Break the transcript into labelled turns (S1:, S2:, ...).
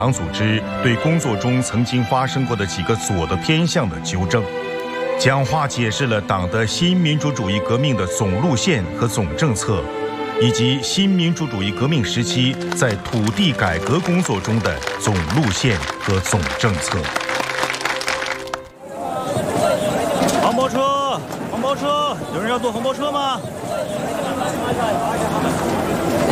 S1: 党组织对工作中曾经发生过的几个左的偏向的纠正。讲话解释了党的新民主主义革命的总路线和总政策，以及新民主主义革命时期在土地改革工作中的总路线和总政策。
S2: 黄包车，黄包车，有人要坐黄包车吗？